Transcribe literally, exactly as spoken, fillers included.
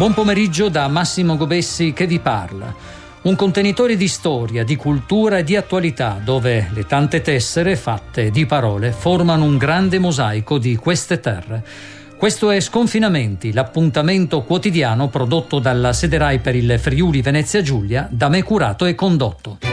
Buon pomeriggio da Massimo Gobessi che vi parla. Un contenitore di storia, di cultura e di attualità, dove le tante tessere fatte di parole formano un grande mosaico di queste terre. Questo è Sconfinamenti, l'appuntamento quotidiano prodotto dalla Sede Rai per il Friuli Venezia Giulia, da me curato e condotto.